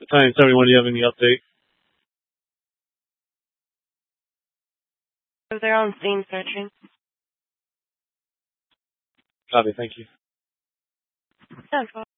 Battalion 71, do you have any update? They're on scene searching. Copy, thank you. Yeah,